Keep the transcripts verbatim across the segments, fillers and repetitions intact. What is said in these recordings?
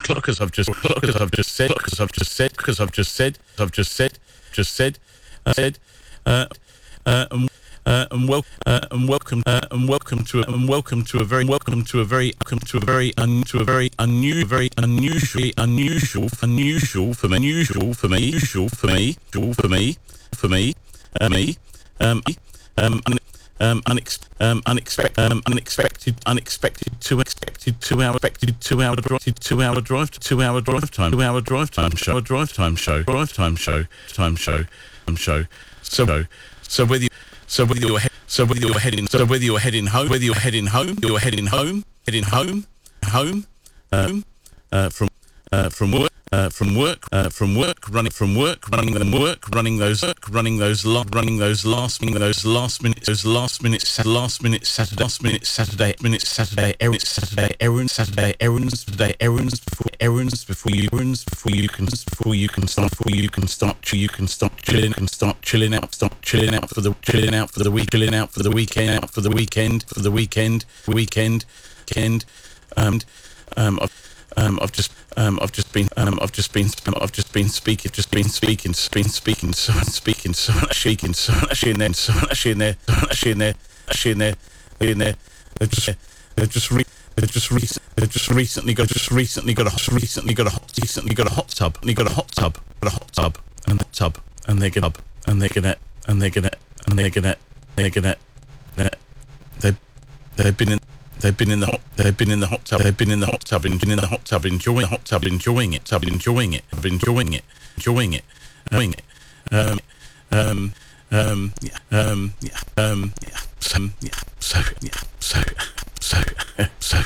because I've just because I've just said because I've just said because I've just said I've just said just said uh, said uh, uh, and, uh, and, wel- uh, and welcome uh, and welcome to a, and welcome to a very welcome to a very welcome to a very un, to a very unusual very unusual unusual unusual for me unusual for me usual for me usual for me for me uh, me um um. un- Um, unex- um, unexpected, um, unexpected, unexpected, two expected, two hour, expected, two hour drive, two hour drive, two hour drive time, two hour drive time show, drive time show, drive time show, time show, time show. So, so whether you, so whether you're he- so whether you're heading, so whether you're heading home, whether you're heading home, you're heading home, heading home, home, home, uh, from, uh, from work. Uh, from work, uh, from work, running from work, running them work, running those work, running those lo- running those last minute, those last minutes, those last minutes, last minute Saturday, last minute Saturday, minutes Saturday, errands, Saturday, errands, Saturday, errands, Saturday, errands before errands before you errands before you can before you can start before you can start you can start chilling can start chilling out, start chilling out for the chilling out for the week, chilling out for the weekend, out for the weekend, for the weekend, weekend, weekend, um, um. I've, Um, I've just, um, I've just been, um, I've just been, I've just been speaking, just been speaking, been speaking, so speaking, so shaking, so actually in there, so actually in there, so actually in there, actually in there, in there. They've just, they've just, re- they've just, re- they've just recently got, just recently got a, recently got a, hot, recently got a hot tub, and they got a hot tub, got a hot tub, and a tub, and they're gonna, and they're gonna, and they're gonna, and they're gonna, they're gonna, they're, they've, they've been in. They've been in the hot. They've been in the hot tub. They've been in the hot tub. Been in the hot tub, enjoying the hot tub, enjoying it. Tub, enjoying it. Enjoying it. Enjoying it. Enjoying it. Um, um, um, yeah. Um, yeah. Um, yeah. So, yeah. So, yeah. So, so, so,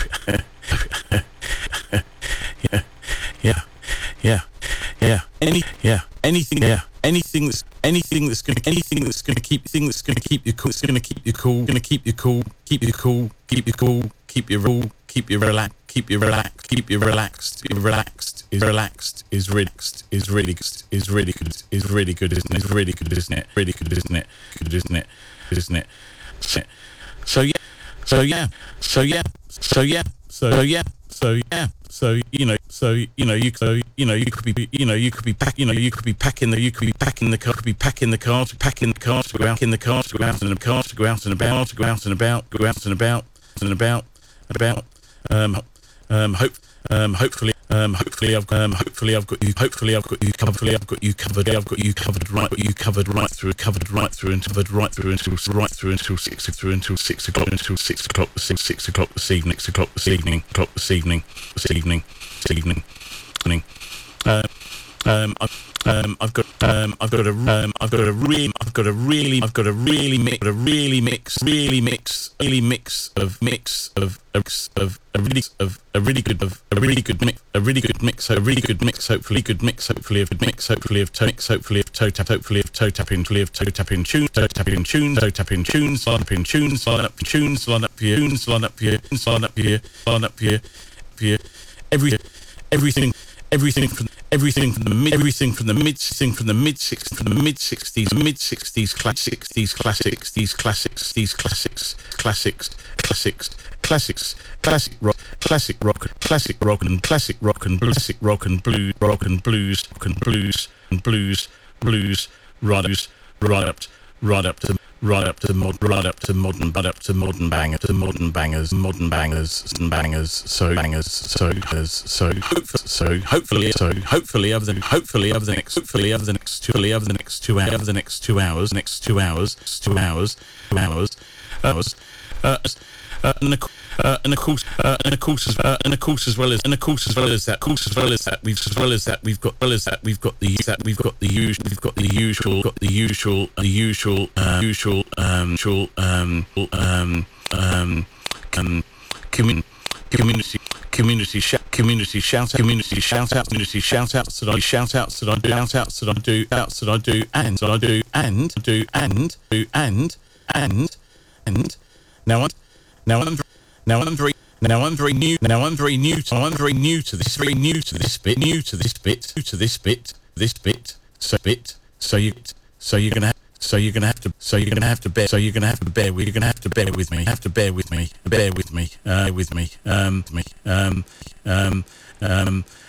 yeah, yeah, yeah, yeah. Any, yeah. Anything, yeah. Anything that's anything that's gonna anything that's gonna keep thing that's gonna keep you cool. It's gonna keep you cool. Gonna keep you cool. Keep you cool. Keep you cool. Keep you cool. Keep you relaxed. Keep you relaxed. Keep you relaxed. Keep you relaxed. Is relaxed. Is relaxed. Is really good. Is really good. Is really good. Isn't it? Is really good. Isn't it? Really good. Isn't it? Good. Isn't it? Isn't it? So, so yeah. So yeah. So yeah. So yeah. So yeah. So yeah. So you know, so you know, you so you know, you could be, you know, you could be pack, you know, you could be packing the, you could be packing the car, could be packing the car, to pack in the car, to go out in the car, to go out in the car, to go out and about, to go out and about, go out and about, and about, about, um, um, hope, um, hopefully, um, hopefully I've, um, hopefully I've got you, hopefully I've got you covered, hopefully I've got you covered, I've got you covered right, got you covered right through, covered right through, and covered right through until, right through until six, through until six o'clock, until six o'clock, six, six o'clock this evening, six o'clock this evening, o'clock this evening, this evening. This evening, evening. Uh, um, I've, um, I've got, um, I've got a, um, I've got a really, I've got a really, I've got a really mix, a really mix, really mix, really mix of mix of of of a really of a really good of a really good mix, a really good mix, a really good mix, hopefully good mix, hopefully of mix, hopefully of toe mix, hopefully of toe tap, hopefully of toe tapping, hopefully of toe tapping tunes, toe tapping tunes, toe tapping tunes, line up in tunes, line up tunes, line up your tunes, line up your, line up your, line up your, your. Every, everything, everything from everything from the mid, everything from the mid, thing from the mid six, from the mid sixties, mid sixties, classics, these classics, these classics, these classics, classics, classics, classics, classic rock, classic rock, classic rock and classic rock and classic rock and blues, rock and blues, rock and blues and blues, blues, right up, right up, right up to. Right up to mod, right up to modern, but up to modern bangers, to modern bangers, modern bangers, and bangers, so bangers, so so so hopefully, so hopefully over the, hopefully over the next, hopefully over the next two, hopefully over the next two hours, over the next two hours, next two hours, two hours, two hours, hours, uh, uh, and of, uh, and of course, uh, and of course, as, uh, and of course, as well as, and of course, as well as that, course, as well as that, we've, as well as that, we've got, well as that, we've got the, that we've got the usual, we've got the usual, got the usual, the usual, uh, usual, um, usual, um, um, um, um, community, community, community shout, community shout out, community shout out, community shout outs that I shout outs that I do, shout outs that I do, outs that I do, and that I do, and do, and do, and and and now I'm now I'm now I'm very now I'm very new now I'm very new to I'm very new to this very new to this bit new to this bit new to this bit this bit so bit so you so you're gonna have, so you're gonna have to so you're gonna have to bear so you're gonna have to bear with you're gonna have to bear with me have to bear with me bear with me uh with me um me um um um